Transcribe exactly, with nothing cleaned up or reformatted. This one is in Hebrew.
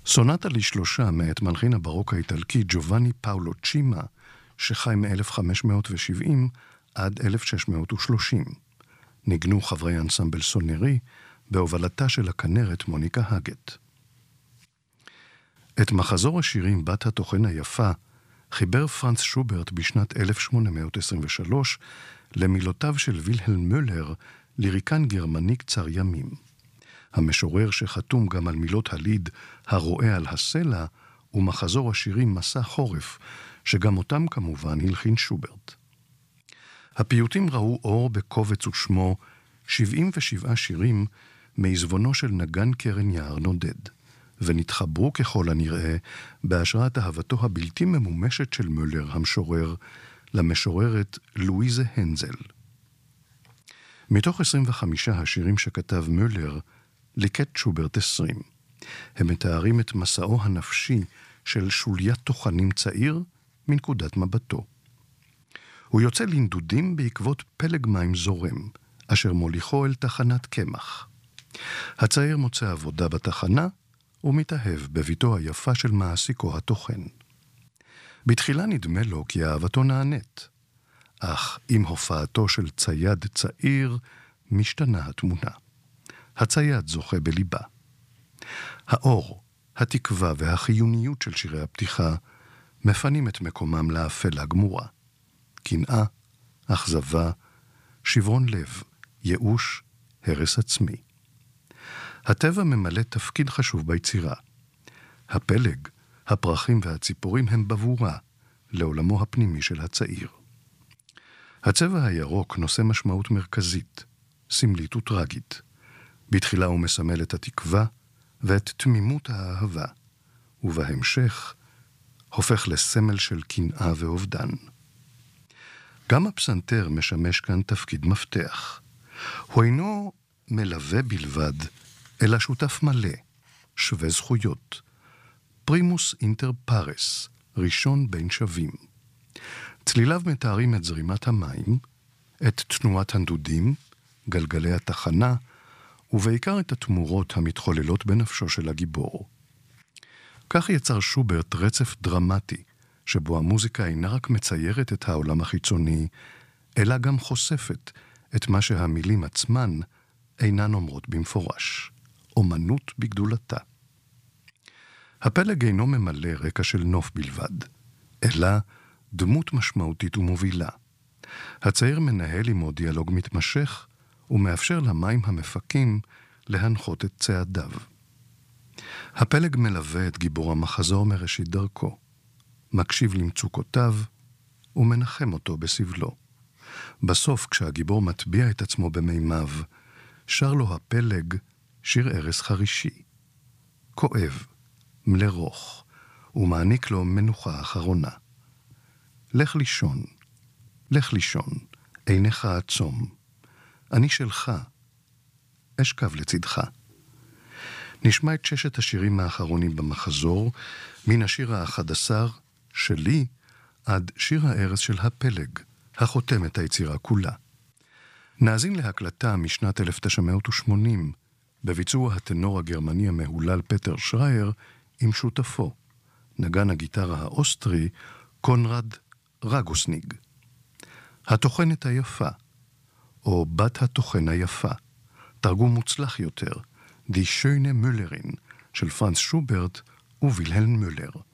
סונטה לשלושה מאת מלחין הברוק האיטלקי ג'ובאני פאולו צ'ימה, שחי מ-אלף חמש מאות שבעים עד אלף שש מאות ושלושים. ניגנו חברי אנסמבל סונרי בהובלתה של הכנרת מוניקה הגט. את מחזור השירים בת התוכן היפה חיבר פרנץ שוברט בשנת אלף שמונה מאות עשרים ושלוש למילותיו של וילהלם מולר, ליריקן גרמני קצר ימים. המשורר שחתום גם על מילות הליד הרואה על הסלע ומחזור השירים מסע חורף, שגם אותם כמובן הלחין שוברט. הפיוטים ראו אור בקובץ ושמו שבעים ושבעה שירים מעזבונו של נגן קרן יער נודד, ונתחברו ככל הנראה בהשראת אהבתו הבלתי ממומשת של מולר המשורר למשוררת לואיזה הנזל. מתוך עשרים וחמישה השירים שכתב מולר, ליקט שוברט עשרים. הם מתארים את מסעו הנפשי של שוליית תוכנים צעיר מנקודת מבטו. הוא יוצא לנדודים בעקבות פלג מים זורם, אשר מוליכו אל תחנת קמח. הצעיר מוצא עבודה בתחנה, ומתאהב בביתו היפה של מעסיקו התוכן. בתחילה נדמה לו כי אהבתו נענית, אך עם הופעתו של צייד צעיר משתנה התמונה. הצייד זוכה בליבה. האור, התקווה והחיוניות של שירי הפתיחה מפנים את מקומם לאפלה גמורה. קנאה, אכזבה, שברון לב, ייאוש, הרס עצמי. הטבע ממלא תפקיד חשוב ביצירה. הפלג, הפרחים והציפורים הם בבורה לעולמו הפנימי של הצעיר. הצבע הירוק נושא משמעות מרכזית, סמלית וטרגית. בתחילה הוא מסמל את התקווה ואת תמימות האהבה, ובהמשך הופך לסמל של קנאה ואובדן. גם הפסנתר משמש כאן תפקיד מפתח. הוא אינו מלווה בלבד, אלא שותף מלא, שווה זכויות. פרימוס אינטר פארס, ראשון בין שווים. צליליו מתארים את זרימת המים, את תנועת הנדודים, גלגלי התחנה, ובעיקר את התמורות המתחוללות בנפשו של הגיבור. כך יצר שוברט רצף דרמטי, שבו המוזיקה אינה רק מציירת את העולם החיצוני, אלא גם חושפת את מה שהמילים עצמן אינן אומרות במפורש. אומנות בגדולתה. הפלג אינו ממלא רקע של נוף בלבד, אלא דמות משמעותית ומובילה. הצעיר מנהל עמו דיאלוג מתמשך, ומאפשר למים המפקים להנחות את צעדיו. הפלג מלווה את גיבור המחזור מראשית דרכו, מקשיב למצוקותיו ומנחם אותו בסבלו. בסוף, כשהגיבור מטביע את עצמו במימיו, שר לו הפלג שיר ערש חרישי, כואב, מלא רוך, ומעניק לו מנוחה אחרונה. לך לישון, לך לישון, עיניך עצום, אני שלך, אשכב לצדך. נשמע את ששת השירים האחרונים במחזור, מן השיר האחד עשר, שלי, עד שיר הערש של הפלג, החותם את היצירה כולה. נאזין להקלטה משנת אלף תשע מאות ושמונים, בביצוע הטנור הגרמני המהולל פטר שרייר, עם שותפו, נגן הגיטרה האוסטרי, קונרד רגוסניג. התוכנת היפה, או בת התוכן היפה, תרגום מוצלח יותר, די שוינה מולרין, של פרנץ שוברט ווילהלם מולר.